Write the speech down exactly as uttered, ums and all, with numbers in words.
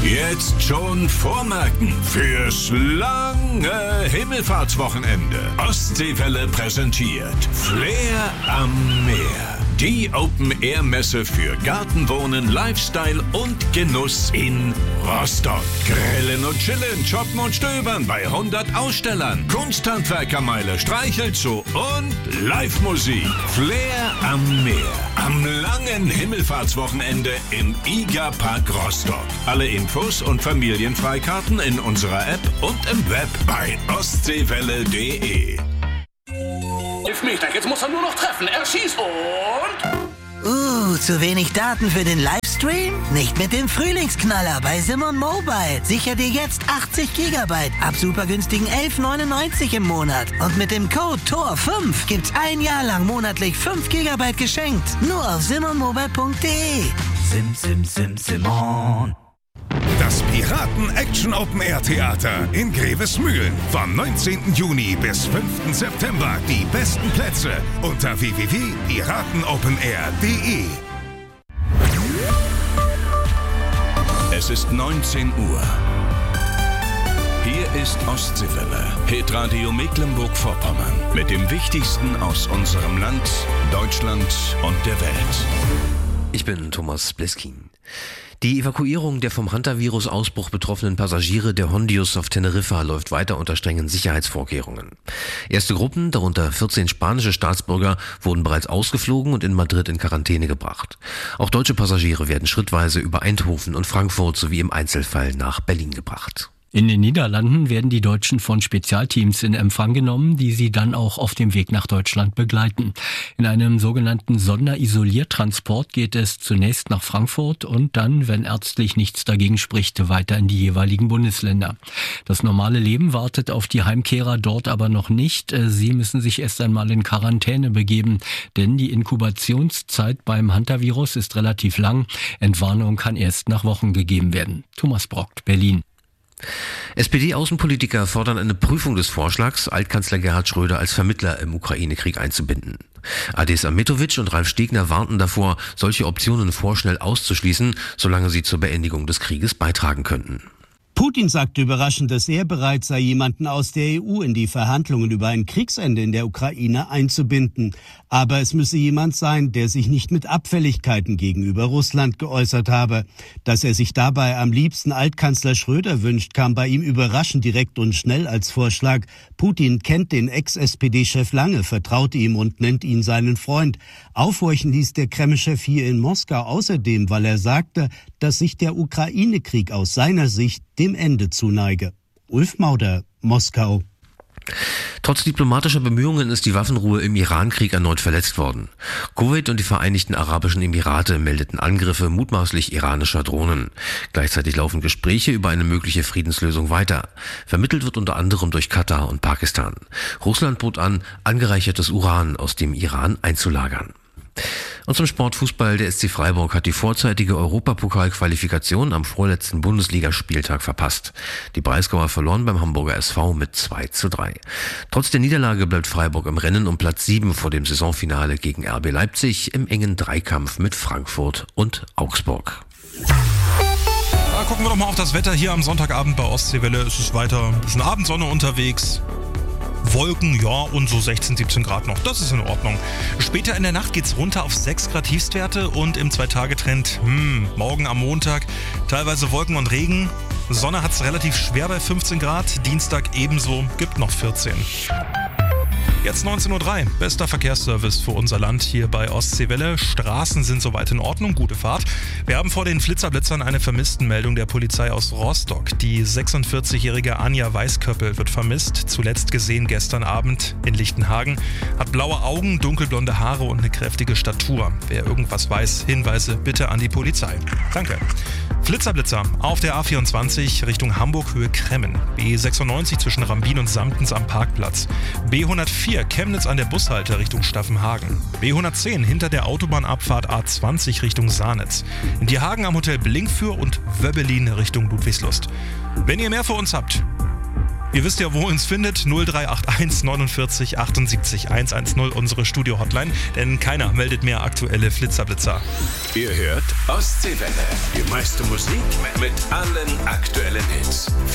Jetzt schon vormerken fürs lange Himmelfahrtswochenende. Ostseewelle präsentiert Flair am Meer. Die Open-Air-Messe für Gartenwohnen, Lifestyle und Genuss in Rostock. Grillen und chillen, shoppen und stöbern bei hundert Ausstellern. Kunsthandwerkermeile, Streichelzoo und Live-Musik. Flair am Meer. Am langen Himmelfahrtswochenende im I G A Park Rostock. Alle Infos und Familienfreikarten in unserer App und im Web bei ostseewelle punkt de. Elfmeter, jetzt muss er nur noch treffen. Er schießt und... Uh, zu wenig Daten für den Livestream? Nicht mit dem Frühlingsknaller bei Simon Mobile. Sicher dir jetzt achtzig Gigabyte ab super günstigen elf neunundneunzig im Monat. Und mit dem Code T O R fünf gibt's ein Jahr lang monatlich fünf Gigabyte geschenkt. Nur auf simon mobile punkt de. Sim, sim, sim, Simon. Das Piraten-Action-Open-Air-Theater in Grevesmühlen. Vom neunzehnten Juni bis fünften September. Die besten Plätze unter w w w punkt piraten open air punkt de. Es ist neunzehn Uhr. Hier ist Ostseewelle, Hitradio Mecklenburg-Vorpommern. Mit dem Wichtigsten aus unserem Land, Deutschland und der Welt. Ich bin Thomas Bleskin. Die Evakuierung der vom Hantavirus-Ausbruch betroffenen Passagiere der Hondius auf Teneriffa läuft weiter unter strengen Sicherheitsvorkehrungen. Erste Gruppen, darunter vierzehn spanische Staatsbürger, wurden bereits ausgeflogen und in Madrid in Quarantäne gebracht. Auch deutsche Passagiere werden schrittweise über Eindhoven und Frankfurt sowie im Einzelfall nach Berlin gebracht. In den Niederlanden werden die Deutschen von Spezialteams in Empfang genommen, die sie dann auch auf dem Weg nach Deutschland begleiten. In einem sogenannten Sonderisoliertransport geht es zunächst nach Frankfurt und dann, wenn ärztlich nichts dagegen spricht, weiter in die jeweiligen Bundesländer. Das normale Leben wartet auf die Heimkehrer dort aber noch nicht. Sie müssen sich erst einmal in Quarantäne begeben, denn die Inkubationszeit beim Hantavirus ist relativ lang. Entwarnung kann erst nach Wochen gegeben werden. Thomas Brockt, Berlin. S P D-Außenpolitiker fordern eine Prüfung des Vorschlags, Altkanzler Gerhard Schröder als Vermittler im Ukraine-Krieg einzubinden. Adis Ahmetovic und Ralf Stegner warnten davor, solche Optionen vorschnell auszuschließen, solange sie zur Beendigung des Krieges beitragen könnten. Putin sagte überraschend, dass er bereit sei, jemanden aus der E U in die Verhandlungen über ein Kriegsende in der Ukraine einzubinden. Aber es müsse jemand sein, der sich nicht mit Abfälligkeiten gegenüber Russland geäußert habe. Dass er sich dabei am liebsten Altkanzler Schröder wünscht, kam bei ihm überraschend direkt und schnell als Vorschlag. Putin kennt den Ex-S P D-Chef lange, vertraute ihm und nennt ihn seinen Freund. Aufhorchen ließ der Kreml-Chef hier in Moskau außerdem, weil er sagte, dass sich der Ukraine-Krieg aus seiner Sicht dem Ende zuneige. Ulf Mauder, Moskau. Trotz diplomatischer Bemühungen ist die Waffenruhe im Iran-Krieg erneut verletzt worden. Kuwait und die Vereinigten Arabischen Emirate meldeten Angriffe mutmaßlich iranischer Drohnen. Gleichzeitig laufen Gespräche über eine mögliche Friedenslösung weiter. Vermittelt wird unter anderem durch Katar und Pakistan. Russland bot an, angereichertes Uran aus dem Iran einzulagern. Und zum Sportfußball, der S C Freiburg hat die vorzeitige Europapokalqualifikation am vorletzten Bundesligaspieltag verpasst. Die Breisgauer verloren beim Hamburger S V mit zwei zu drei. Trotz der Niederlage bleibt Freiburg im Rennen um Platz sieben vor dem Saisonfinale gegen R B Leipzig im engen Dreikampf mit Frankfurt und Augsburg. Da gucken wir doch mal auf das Wetter hier am Sonntagabend bei Ostseewelle. Es ist weiter ein bisschen Abendsonne unterwegs. Wolken, ja, und so sechzehn, siebzehn Grad noch. Das ist in Ordnung. Später in der Nacht geht's runter auf sechs Grad Tiefstwerte und im Zwei-Tage-Trend, hm, morgen am Montag teilweise Wolken und Regen. Sonne hat's relativ schwer bei fünfzehn Grad. Dienstag ebenso, gibt noch vierzehn. Jetzt neunzehn Uhr drei, bester Verkehrsservice für unser Land hier bei Ostseewelle. Straßen sind soweit in Ordnung, gute Fahrt. Wir haben vor den Flitzerblitzern eine Vermisstenmeldung der Polizei aus Rostock. Die sechsundvierzigjährige Anja Weißköppel wird vermisst, zuletzt gesehen gestern Abend in Lichtenhagen. Hat blaue Augen, dunkelblonde Haare und eine kräftige Statur. Wer irgendwas weiß, Hinweise bitte an die Polizei. Danke. Flitzerblitzer auf der A vierundzwanzig Richtung Hamburg Höhe Kremmen. B sechsundneunzig zwischen Rambin und Samtens am Parkplatz. B hundertvier Chemnitz an der Bushalte Richtung Staffenhagen. B hundertzehn hinter der Autobahnabfahrt A zwanzig Richtung Sahnitz. In die Hagen am Hotel Blinkfür und Wöbbelin Richtung Ludwigslust. Wenn ihr mehr für uns habt, Ihr wisst ja, wo ihr uns findet. null drei acht eins neunundvierzig achtundsiebzig hundertzehn, unsere Studio-Hotline. Denn keiner meldet mehr aktuelle Flitzerblitzer. Ihr hört Ostseewelle. Die meiste Musik mit allen aktuellen Hits.